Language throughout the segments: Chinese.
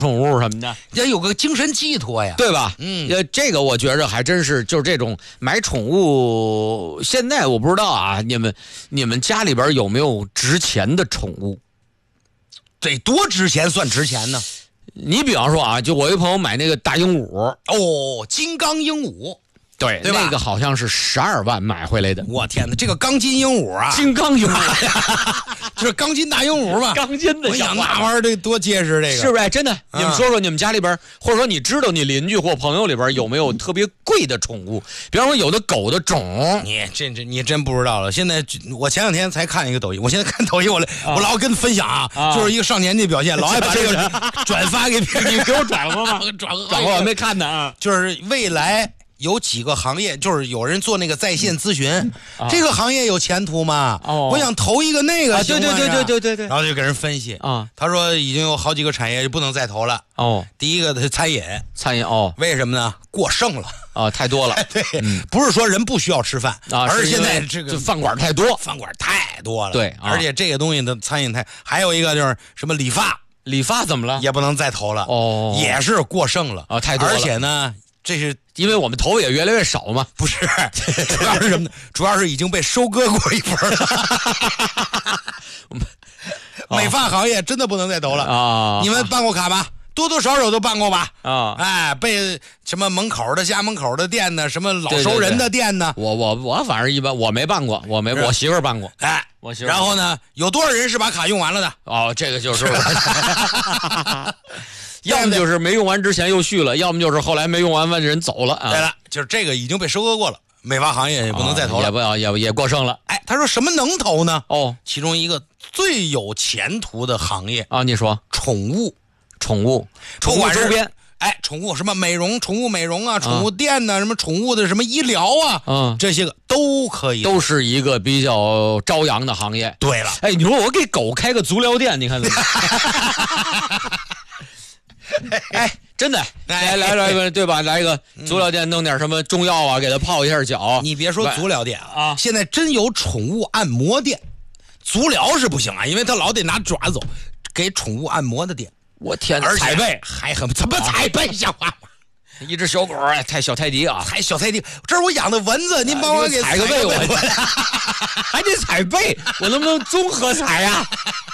宠物什么的， 要有个精神寄托呀， 对吧？这个我觉着还真是，就是这种买宠物，现在我不知道啊，你们家里边有没有值钱的宠物？ 得多值钱算值钱呢？ 你比方说啊，就我一朋友买那个大鹦鹉， 金刚鹦鹉。 对吧？那个好像是12万买回来的。 我天哪，这个钢筋鹦鹉啊， 金刚鹦鹉， 就是钢筋大鹦鹉嘛， 钢筋的。 我想那玩意儿这多结实，这个是不是？真的，你们说说你们家里边，或者说你知道你邻居或朋友里边有没有特别贵的宠物？比方说有的狗的种， 你真不知道了。现在我前两天才看一个抖音，我现在看抖音我老跟分享啊，就是一个少年的表现，老爱把这个转发给别人。 你给我转过吗？转过，我没看呢啊。 就是未来。有几个行业，就是有人做那个在线咨询，这个行业有前途吗？我想投一个那个， 对， 然后就给人分析啊， 他说已经有好几个产业就不能再投了。第一个是餐饮，为什么呢？过剩了太多了。 对，不是说人不需要吃饭而是现在这个饭馆太多， 了。 对， 而且这个东西的餐饮还有一个就是什么理发怎么了？ 也不能再投了也是过剩了太多了。 而且呢。这是因为我们投也越来越少嘛？ 不是，主要是什么呢？主要是已经被收割过一波了。美发行业真的不能再投了啊！ 你们办过卡吧？多多少少都办过吧？ 啊！ 被什么门口的、家门口的店呢？什么老熟人的店呢？ 我反正一般，我没办过，我媳妇儿办过。我媳妇儿。 然后呢？有多少人是把卡用完了的？ 这个就是。要么就是没用完之前又续了，要么就是后来没用完人走了啊。 对了，就是这个已经被收割过了，美发行业也不能再投了， 也过剩了。 他说什么能投呢？ 其中一个最有前途的行业啊，你说宠物周边， 宠物什么美容，宠物美容啊，宠物店呢，什么宠物的什么医疗啊，这些个都可以， 都是一个比较朝阳的行业。 对了， 你说我给狗开个足疗店，你看怎么？真的，来，对吧？来一个足疗店，弄点什么中药啊，给它泡一下脚。 你别说足疗店啊，现在真有宠物按摩店，足疗是不行啊，因为他老得拿爪子走，给宠物按摩的店。 我天， 踩背还怎么踩背？像话吗？ 一只小狗，小泰迪啊， 小泰迪，这是我养的蚊子，您帮我给踩个背，还得踩背，我能不能综合踩呀？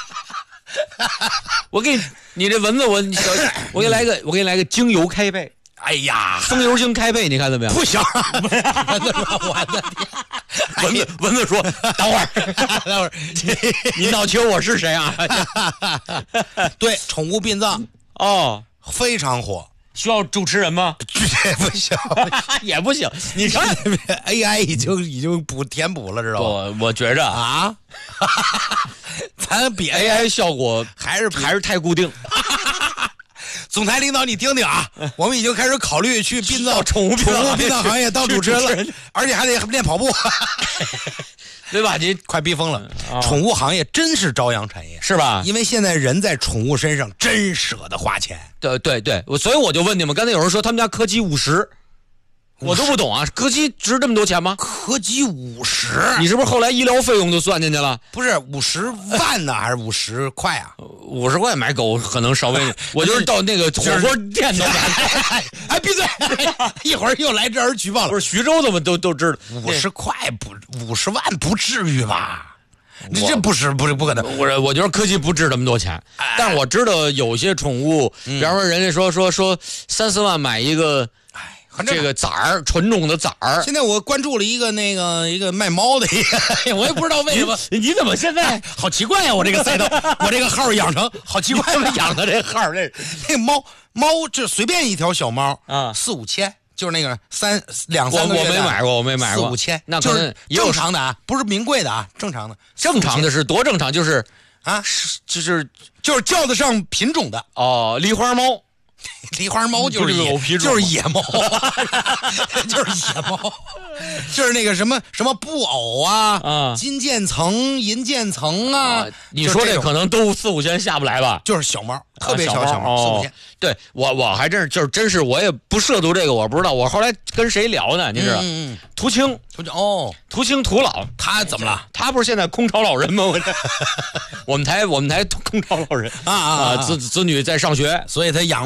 我给你这蚊子，我给你来个精油开背。 哎呀， 风油精开背，你看怎么样？ 不行，我的天！蚊子说：“等会儿，你闹清我是谁啊？” 对，宠物殡葬非常火。 需要主持人吗？ 不行， 也不行。你看 ，AI 已经填补了，知道吗？我觉着啊， 咱比 AI 效果还是太固定。 总裁领导，你听听啊，我们已经开始考虑去殡葬宠物殡葬行业当主持人了，而且还得练跑步， 对吧？你快逼疯了。宠物行业真是朝阳产业， 是吧？ 因为现在人在宠物身上真舍得花钱。 对，所以我就问你们，刚才有人说他们家柯基50，我都不懂啊，柯基值这么多钱吗？ 柯基50， 你是不是后来医疗费用就算进去了？ 不是50万呢，还是50块啊 ？50块买狗可能稍微，我就是到那个火锅店都买。 闭嘴！一会儿又来这儿举报了。 不是徐州怎么都知道 ？50块50万不至于吧？这不可能。 我觉得柯基不值这么多钱，但是我知道有些宠物，比方说人家说3-4万买一个。这个崽儿，纯种的崽儿。 现在我关注了一个卖猫的一个，我也不知道为什么。 你怎么现在好奇怪呀？我这个赛道，我这个号养成好奇怪， 养的这号那猫就随便一条小猫啊，4-5千，就是那个2-3个月的。 我没买过 ，4-5千， 那就是正常的啊，不是名贵的啊，正常的。 正常的是多正常？就是啊，就是叫得上品种的梨花猫。 狸花猫就是野猫，就是野猫，就是那个什么布偶啊，金渐层、银渐层啊， 你说这可能都4、5千下不来吧？ 就是小猫，特别小猫，4、5千。 对我还真是我也不涉足这个，我不知道。我后来跟谁聊呢？你知道？涂青涂老， 他怎么了？ 他不是现在空巢老人吗？我们台空巢老人子女在上学， 所以他养。